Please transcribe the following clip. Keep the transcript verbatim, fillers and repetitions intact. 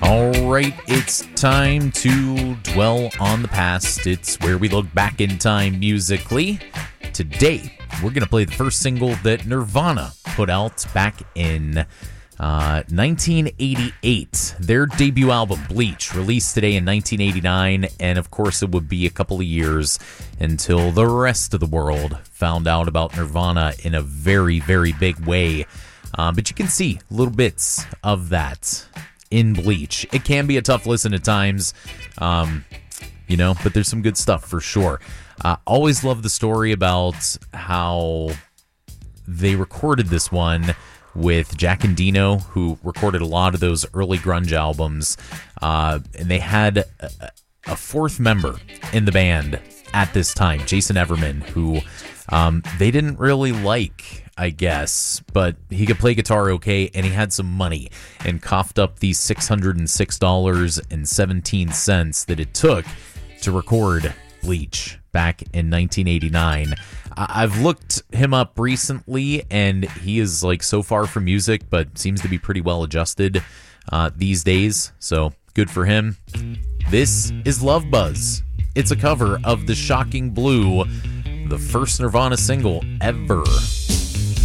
All right, it's time to dwell on the past. It's where we look back in time musically. Today, we're going to play the first single that Nirvana put out back in uh, nineteen eighty-eight. Their debut album, Bleach, released today in nineteen eighty-nine, and of course it would be a couple of years until the rest of the world found out about Nirvana in a very, very big way. Uh, but you can see little bits of that in Bleach. It can be a tough listen at times, um, you know, but there's some good stuff for sure. Uh, always love the story about how they recorded this one with Jack Endino, who recorded a lot of those early grunge albums, uh, and they had a, a fourth member in the band at this time, Jason Everman, who um, they didn't really like, I guess, but he could play guitar okay, and he had some money, and coughed up these six hundred six dollars and seventeen cents that it took to record Bleach back in nineteen eighty-nine. I've looked him up recently, and he is like so far from music, but seems to be pretty well adjusted uh, these days, so good for him. This is Love Buzz. It's a cover of The Shocking Blue, the first Nirvana single ever.